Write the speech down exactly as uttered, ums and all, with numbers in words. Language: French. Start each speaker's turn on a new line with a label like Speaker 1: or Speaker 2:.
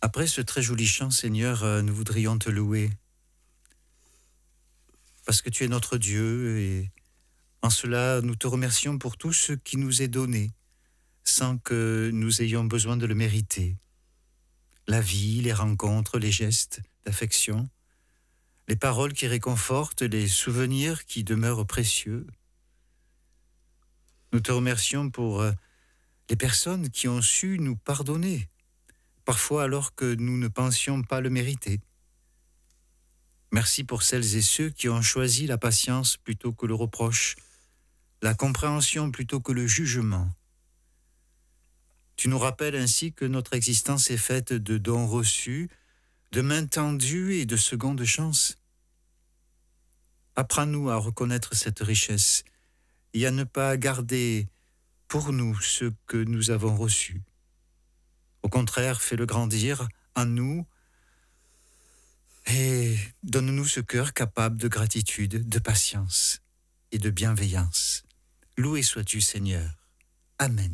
Speaker 1: Après ce très joli chant, Seigneur, euh, nous voudrions te louer. Parce que tu es notre Dieu et en cela, nous te remercions pour tout ce qui nous est donné, sans que nous ayons besoin de le mériter. La vie, les rencontres, les gestes d'affection, les paroles qui réconfortent, les souvenirs qui demeurent précieux. Nous te remercions pour euh, les personnes qui ont su nous pardonner, parfois alors que nous ne pensions pas le mériter. Merci pour celles et ceux qui ont choisi la patience plutôt que le reproche, la compréhension plutôt que le jugement. Tu nous rappelles ainsi que notre existence est faite de dons reçus, de mains tendues et de secondes chances. Apprends-nous à reconnaître cette richesse et à ne pas garder pour nous ce que nous avons reçu. Au contraire, fais-le grandir en nous et donne-nous ce cœur capable de gratitude, de patience et de bienveillance. Loué sois-tu, Seigneur. Amen.